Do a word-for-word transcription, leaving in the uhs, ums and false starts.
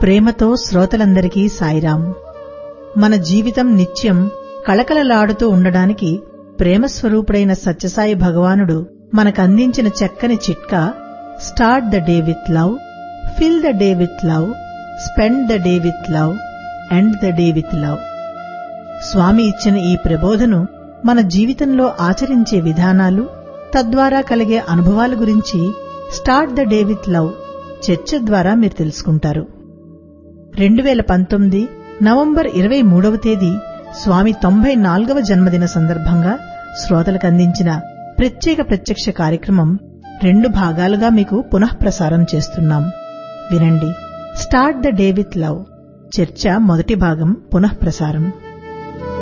ప్రేమతో శ్రోతలందరికీ సాయిరాం. మన జీవితం నిత్యం కళకళలాడుతూ ఉండడానికి ప్రేమస్వరూపుడైన సత్యసాయి భగవానుడు మనకందించిన చక్కని చిట్కా start the day with love, fill the day with love, spend the day with love, end the day with love. స్వామి ఇచ్చిన ఈ ప్రబోధను మన జీవితంలో ఆచరించే విధానాలు, తద్వారా కలిగే అనుభవాల గురించి start the day with love చర్చ ద్వారా మీరు తెలుసుకుంటారు. రెండు వేల పంతొమ్మిది నవంబర్ ఇరవై మూడవ తేదీ స్వామి తొంభై నాలుగవ జన్మదిన సందర్భంగా శ్రోతలకు అందించిన ప్రత్యేక ప్రత్యక్ష కార్యక్రమం రెండు భాగాలుగా మీకు పునఃప్రసారం చేస్తున్నాం. వినండి. Start the day with love చర్చ మొదటి భాగం పునఃప్రసారం.